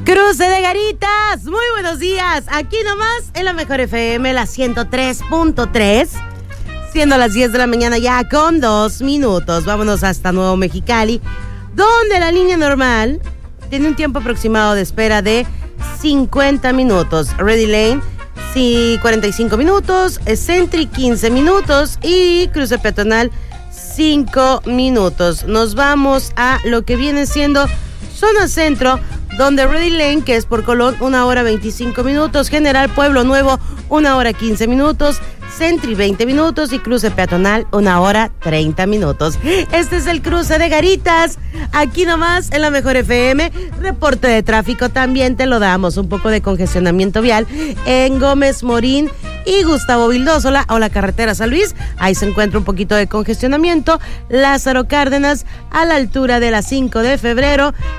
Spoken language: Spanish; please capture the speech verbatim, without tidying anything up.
Cruce de Garitas, muy buenos días. Aquí nomás en la mejor F M, la ciento tres punto tres. Siendo las diez de la mañana ya con dos minutos. Vámonos hasta Nuevo Mexicali, donde la línea normal tiene un tiempo aproximado de espera de cincuenta minutos. Ready Lane, sí, cuarenta y cinco minutos. Sentry, quince minutos. Y cruce peatonal, cinco minutos. Nos vamos a lo que viene siendo zona centro, donde Ready Lane, que es por Colón, una hora veinticinco minutos. General Pueblo Nuevo, una hora quince minutos. Sentry, veinte minutos. Y cruce peatonal, una hora treinta minutos. Este es el cruce de Garitas, aquí nomás en la mejor F M. Reporte de tráfico también te lo damos. Un poco de congestionamiento vial en Gómez Morín y Gustavo Vildósola, o la carretera San Luis. Ahí se encuentra un poquito de congestionamiento. Lázaro Cárdenas, a la altura de la cinco de febrero.